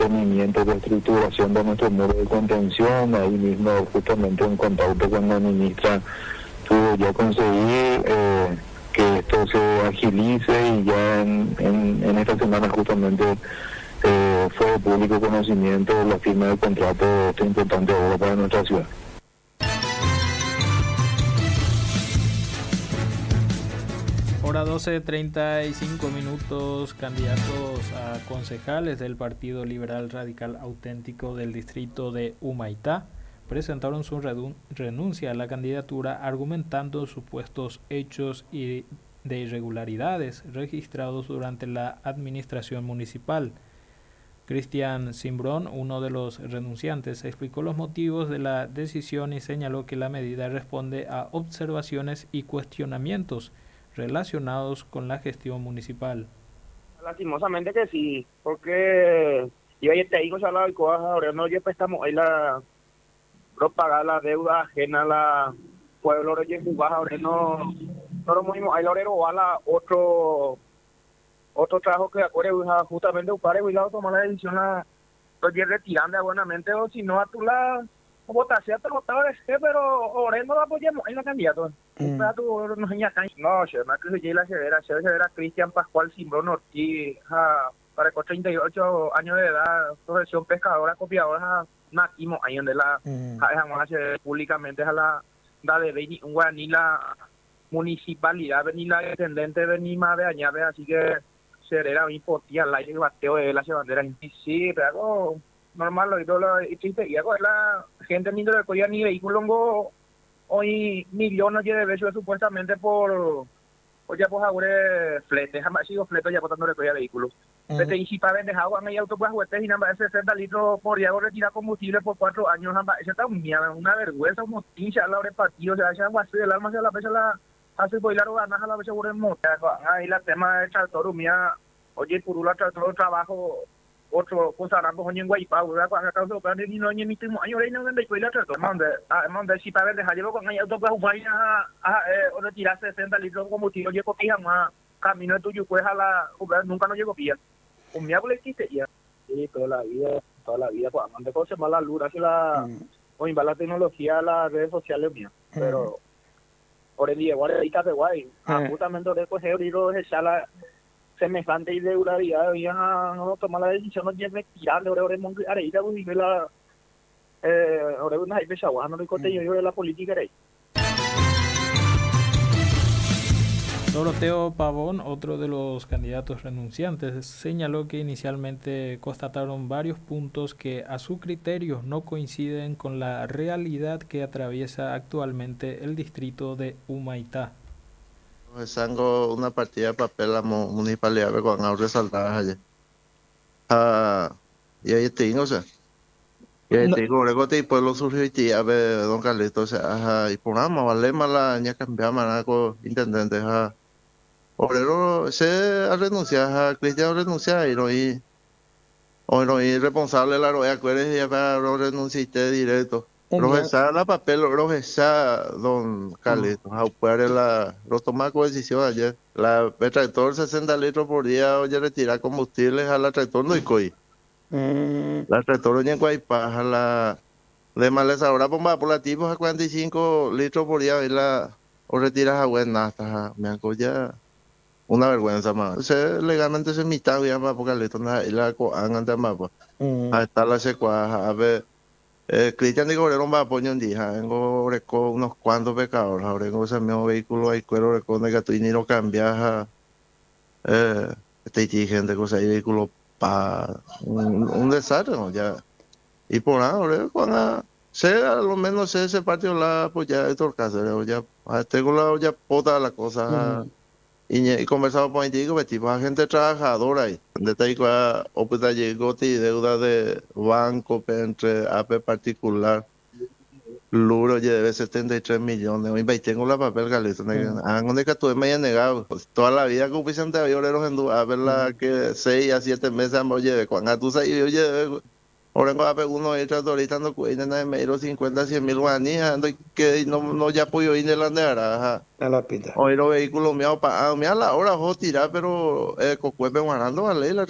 mantenimiento, reestructuración de nuestro muro de contención. Ahí mismo, justamente en contacto con la ministra, pude ya conseguir que esto se agilice, y ya en esta semana justamente fue de público conocimiento la firma del contrato de esta importante obra para nuestra ciudad. Hora 12:35, candidatos a concejales del Partido Liberal Radical Auténtico del distrito de Humaitá presentaron su renuncia a la candidatura, argumentando supuestos hechos de irregularidades registrados durante la administración municipal. Cristian Cimbrón, uno de los renunciantes, explicó los motivos de la decisión y señaló que la medida responde a observaciones y cuestionamientos relacionados con la gestión municipal. Lastimosamente que sí, porque yo ya te digo, ahora no, yo prestamos ahí la pagar la deuda ajena a la pueblo de jugar, ahora no lo mismo, ahí lo a la otro trabajo que acuerde justamente para y la tomar la decisión la retirando buenamente, o si no a tu la votación te votaba de ser, pero ahora no la apoyamos en la candidato. No, se me que la severa Cristian Pascual Cimbrón Ortiz, para 38 años de edad, profesión pescadora, copiadora, natimos ahí donde la dejamos hacer públicamente a la de Beni, un guaraní, la municipalidad, venir la intendente, venir más de añade, así que será un potía al aire, bateo de las banderas. Sí, pero algo normal, y triste, y algo es la gente ni de coger ni vehículo, hoy millones de veces supuestamente por ya pues ahora flete, jamás sido flete ya botando recoger vehículos. Flete y si para vender agua, me auto pues juguetes y nada más 60 litros por día retirar combustible por 4 años, jamás, eso está una vergüenza, como tincha la hora partido, o sea, esa agua así del alma se la vez la hace bailar o ganas a la vez seguro en moto. Ahí la tema del tractor, mía, oye, por un tractor trabajo otro cosa ramos en Guaypa, ¿verdad? Cuando acá se opera ni no ni mi timo año reina donde coila trato, donde si para dejar llevo con año auto pues vaina o retirar 60 litros como tiro llevo pija más camino de tuyo pues a la nunca no llego pilla. Un día le existe ya. Sí, toda la vida pues de cosas más la luz, hace la o inva la tecnología, las redes sociales mías, pero por el día igual ahorita de guay, justamente de coger libros de sala semejante irregularidad, había no tomar la decisión no tiene tirar de ore monte areita y la ore una hay pesagua no le corte yo de la política ahí. Doroteo Pavón, otro de los candidatos renunciantes, señaló que inicialmente constataron varios puntos que a su criterio no coinciden con la realidad que atraviesa actualmente el distrito de Humaitá. Sango una partida de papel la municipalidad de Juan resaltadas allá. Y ahí tengo, o sea. Y ahí tengo, luego te pueblo surgió y te ave don Carlito, o sea, y por nada más, vale mala, ya cambiamos nada con intendente, obrero, se a renunciar, a Cristian renunciar y no y responsable la roya, acuérdense, ya para renunciar directo. Profesar la papel, profesar don Carlitos, a operar los tomar con decisión ayer. El tractor 60 litros por día, oye, retirar combustibles a la tractor no y coi. La tractor oye en Guaypa, a la de maleza ahora bomba por la tipos a 45 litros por día, o retiras a buena hasta me ya una vergüenza más. O sea, legalmente se mitad ya para Carlitos, y la antes más, a estar la secuaja, a ver. Cristian digo, era un apoyo un día, tengo unos cuantos pecadores, ahora tengo ese mismo vehículo, hay cuero de que tú ni lo cambias gente, cosa hay vehículo para un desastre, ¿no? Ya. Y por nada, ahora cuando a lo menos ese partido la pues ya es torcasero, ya tengo la ya pota la cosa. Y conversado con el pues tipo gente trabajadora ahí, donde está ahí o pues llegó y deuda de banco entre AP particular, Luro ya debe 73 millones, y tengo la papel galito, donde que tú me hayas negado, pues, toda la vida que oficiante había oreros en a ver la que 6 a 7 meses, oye, cuando tú sabes, oye, ahora en AP uno entra ahorita no cuida nada de medio 50, 100 mil guaníes, que no ya puedo ir de la negra, a la pinta. Hoy los vehículos míos, mira la hora, ojo, tirar, pero cocuepe guardando, vale, la